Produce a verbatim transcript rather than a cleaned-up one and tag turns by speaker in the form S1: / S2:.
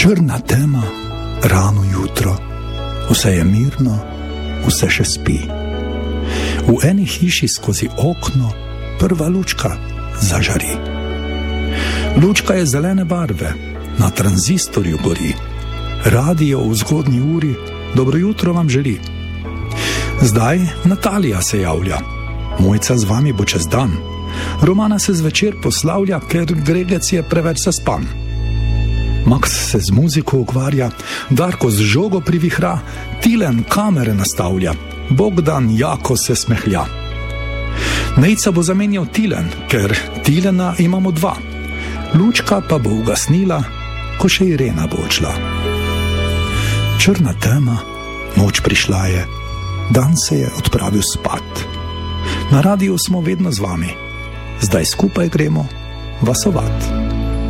S1: Črna tema, rano jutro, vse je mirno, vse še spi. V eni hiši skozi okno prva lučka zažari. Lučka je zelene barve, na tranzistorju gori. Radio v zgodnji uri dobro jutro vam želi. Zdaj Natalija se javlja, Mojca z vami bo čez dan. Romana se zvečer poslavlja, ker Gregec je preveč zaspan. Max se z muziko ukvarja, Darko z žogo privihra, Tilen kamere nastavlja, Bogdan jako se smehlja. Nejca bo zamenjal Tilen, ker Tilena imamo dva. Lučka pa bo ugasnila, ko še Irena bo odšla. Črna tema, noč prišla je, dan se je odpravil spat. Na radiju smo vedno z vami, zdaj skupaj gremo vasovat.